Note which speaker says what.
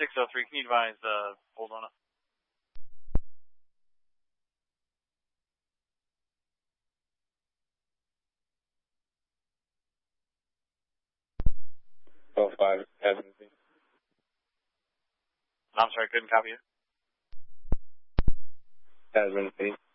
Speaker 1: 603, can you advise hold on it?
Speaker 2: Oh, 5, casualty.
Speaker 1: I'm sorry, couldn't copy you.
Speaker 2: Casualty.